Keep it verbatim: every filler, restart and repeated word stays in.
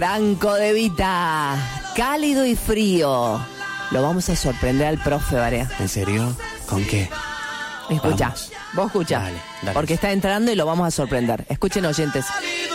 Franco De Vita, cálido y frío. Lo vamos a sorprender al profe Barea. ¿En serio? ¿Con qué? Escucha, Vamos. vos escucha. Dale, dale. Porque está entrando y lo vamos a sorprender. Escuchen, oyentes.